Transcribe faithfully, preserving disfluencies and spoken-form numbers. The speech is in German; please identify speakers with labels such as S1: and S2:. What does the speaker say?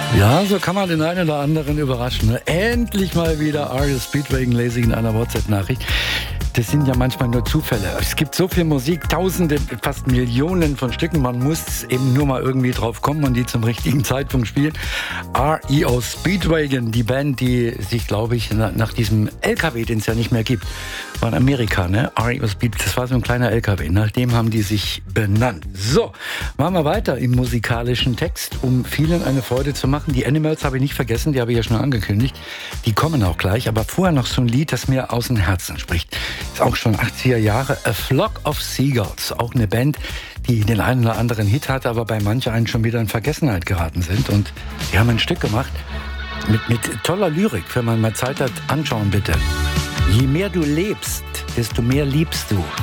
S1: Ja, so kann man den einen oder anderen überraschen. Ne? Endlich mal wieder R E O Speedwagon lese ich in einer WhatsApp-Nachricht. Das sind ja manchmal nur Zufälle. Es gibt so viel Musik, tausende, fast Millionen von Stücken. Man muss eben nur mal irgendwie drauf kommen und die zum richtigen Zeitpunkt spielen. R E O Speedwagon, die Band, die sich, glaube ich, nach diesem L K W, den es ja nicht mehr gibt, war in Amerika, ne? R E O Speed, das war so ein kleiner L K W. Nach dem haben die sich benannt. So, machen wir weiter im musikalischen Text, um vielen eine Freude zu machen. Die Animals habe ich nicht vergessen, die habe ich ja schon angekündigt. Die kommen auch gleich, aber vorher noch so ein Lied, das mir aus dem Herzen spricht. Ist auch schon achtziger Jahre. A Flock of Seagulls. Auch eine Band, die den einen oder anderen Hit hatte, aber bei manchen einen schon wieder in Vergessenheit geraten sind. Und die haben ein Stück gemacht mit, mit toller Lyrik. Wenn man mal Zeit hat, anschauen bitte. Je mehr du lebst, desto mehr liebst du.